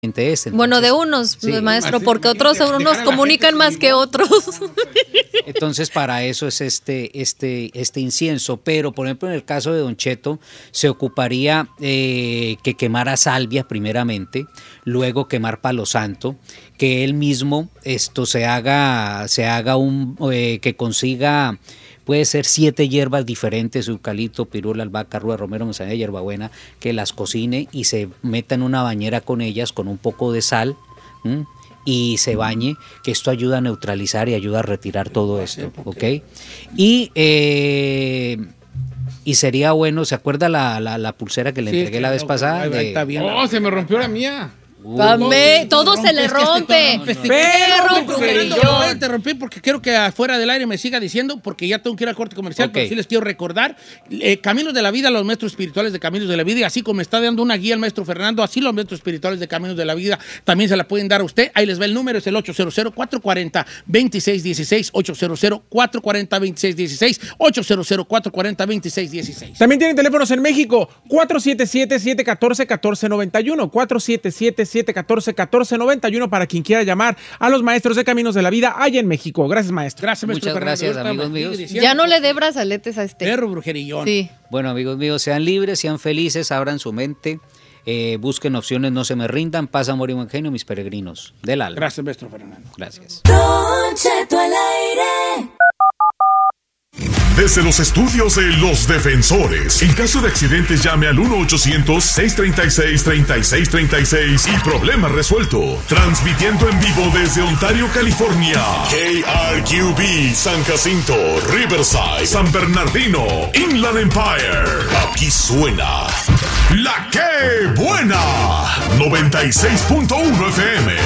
Bueno, de unos, sí, maestro, porque otros comunican más que otros. Entonces, para eso es este incienso. Pero, por ejemplo, en el caso de Don Cheto, se ocuparía que quemara salvia primeramente, luego quemar palo santo, que él mismo se haga que consiga. Puede ser 7 hierbas diferentes, eucalipto, pirula, albahaca, ruda, romero, manzanilla, hierbabuena, que las cocine y se meta en una bañera con ellas, con un poco de sal, y se bañe, que esto ayuda a neutralizar y ayuda a retirar todo esto, ¿ok? Y sería bueno, ¿se acuerda la pulsera que le entregué la vez pasada? Está bien. ¡Oh, se me rompió la mía! Todo se le rompe. Yo voy a interrumpir porque quiero que afuera del aire me siga diciendo, porque ya tengo que ir al corte comercial, pero sí les quiero recordar Caminos de la Vida, los maestros espirituales de Caminos de la Vida, y así como me está dando una guía el maestro Fernando, así los maestros espirituales de Caminos de la Vida también se la pueden dar a usted. Ahí les va el número, es el 800-440-2616, 800-440-2616, 800-440-2616. También tienen teléfonos en México, 477-714-1491, 477-714-1491 para quien quiera llamar a los maestros de Caminos de la Vida allá en México. Gracias, maestro. Gracias, maestro. Muchas gracias, amigos míos. Ya no le dé brazaletes a este perro brujerillón. Sí. Bueno, amigos míos, sean libres, sean felices, abran su mente, busquen opciones, no se me rindan, paz, amor y buen genio, mis peregrinos del alma. Gracias, maestro Fernando. Gracias. Don Cheto al aire. Desde los estudios de Los Defensores. En caso de accidentes, llame al 1-800-636-3636 y problema resuelto. Transmitiendo en vivo desde Ontario, California. KRQB, San Jacinto, Riverside, San Bernardino, Inland Empire. Aquí suena La Que Buena. 96.1 FM.